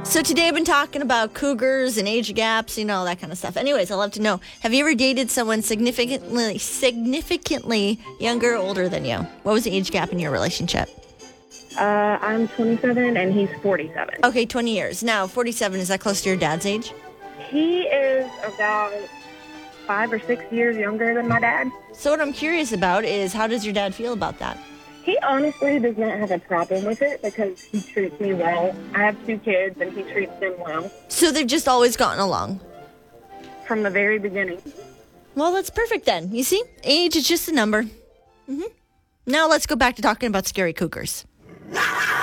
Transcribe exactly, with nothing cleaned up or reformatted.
So today I've been talking about cougars and age gaps, you know, that kind of stuff. Anyways, I'd love to know, have you ever dated someone significantly, significantly younger or older than you? What was the age gap in your relationship? Uh, I'm twenty-seven and he's forty-seven. Okay, twenty years. Now, forty-seven, is that close to your dad's age? He is about five or six years younger than my dad. So what I'm curious about is, how does your dad feel about that? He honestly does not have a problem with it because he treats me well. I have two kids and he treats them well So they've just always gotten along. from the very beginning. Well, that's perfect then. You see, age is just a number. Mm-hmm. Now let's go back to talking about scary cougars.